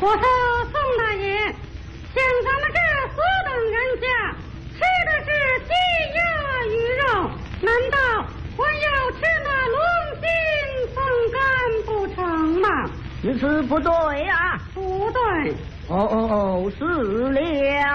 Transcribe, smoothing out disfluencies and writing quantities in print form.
我说宋大爷，像咱们这四等人家吃的是鸡鸭鱼肉，难道还要吃那龙心凤肝不成吗？ 此不对呀、 不对。 是了。